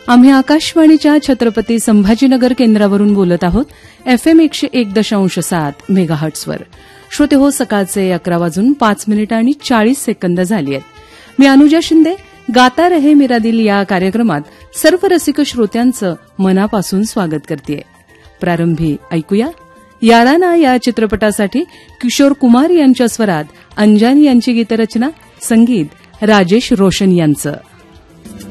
आम्ही आकाशवाणीच्या छत्रपती संभाजीनगर केंद्रावरून बोलत आहोत FM 101.7 मेगाहर्ट्झवर. श्रोते हो, सकाळचे 11:05 झाली आहेत. मी अनुजा शिंदे गाता रहे मेरा दिल या कार्यक्रमात सर्व रसिक श्रोत्यांचं मनापासून स्वागत करतेय. प्रारंभी ऐकूया याराना या चित्रपटासाठी किशोर कुमार यांच्या स्वरात अंजानी यांची गीतरचना, संगीत राजेश रोशन यांचं.